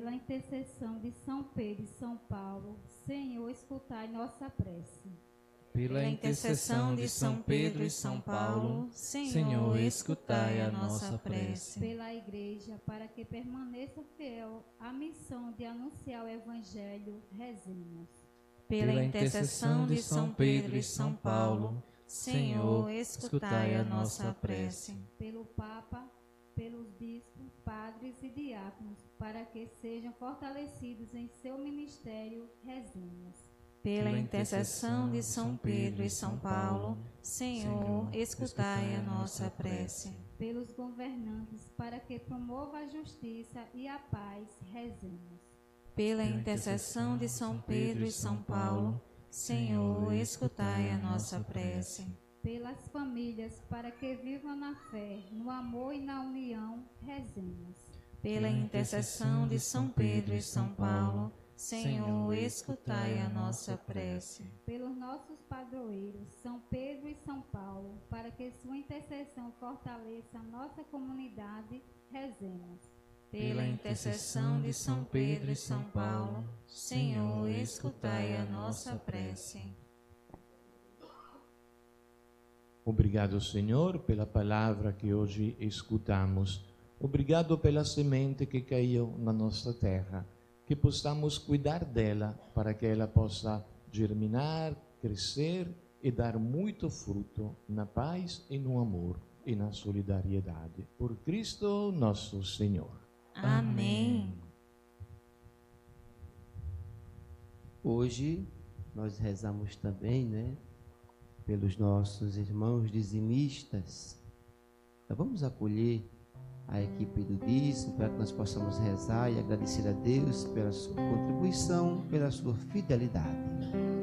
pela intercessão de São Pedro e São Paulo, Senhor, escutai nossa prece. Pela intercessão de São Pedro e São Paulo, Senhor, escutai a nossa prece. Pela Igreja, para que permaneça fiel à missão de anunciar o Evangelho, rezemos. Pela intercessão de São Pedro e São Paulo, Senhor, escutai a nossa prece. Pelo Papa, pelos bispos, padres e diáconos, para que sejam fortalecidos em seu ministério, rezemos. Pela intercessão de São Pedro e São Paulo, Senhor, escutai a nossa prece. Pelos governantes, para que promova a justiça e a paz, rezemos. Pela intercessão de São Pedro e São Paulo, Senhor, escutai a nossa prece. Pelas famílias, para que vivam na fé, no amor e na união, rezemos. Pela intercessão de São Pedro e São Paulo, Senhor, escutai a nossa prece. Pelos nossos padroeiros, São Pedro e São Paulo, para que sua intercessão fortaleça a nossa comunidade, rezemos. Pela intercessão de São Pedro e São Paulo, Senhor, escutai a nossa prece. Obrigado, Senhor, pela palavra que hoje escutamos. Obrigado pela semente que caiu na nossa terra. Que possamos cuidar dela para que ela possa germinar, crescer e dar muito fruto na paz e no amor e na solidariedade. Por Cristo nosso Senhor. Amém. Hoje nós rezamos também, pelos nossos irmãos dizimistas. Então vamos acolher a equipe do dízimo para que nós possamos rezar e agradecer a Deus pela sua contribuição, pela sua fidelidade.